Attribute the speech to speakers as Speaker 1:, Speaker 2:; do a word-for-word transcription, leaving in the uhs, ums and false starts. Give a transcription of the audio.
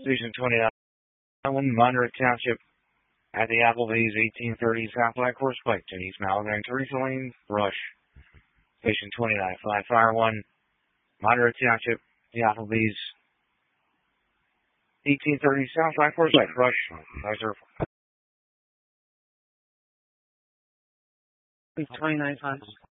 Speaker 1: Station twenty-nine, Monroe Township, at the Applebee's, eighteen thirty South Black Horse Pike, to East Malaga and Teresa Lane, Rush. Station twenty-nine, Flat Fire one, Monroe Township, the Applebee's, eighteen thirty South Black Horse Pike, Rush.
Speaker 2: twenty-nine times.